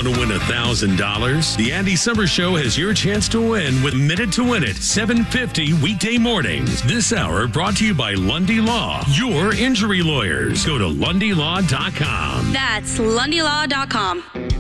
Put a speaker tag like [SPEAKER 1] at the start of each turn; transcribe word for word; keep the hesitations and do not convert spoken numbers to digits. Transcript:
[SPEAKER 1] Want to win one thousand dollars? The Andy Summer Show has your chance to win with Minute to Win It, seven fifty weekday mornings. This hour brought to you by Lundy Law, your injury lawyers. Go to lundy law dot com.
[SPEAKER 2] That's lundy law dot com.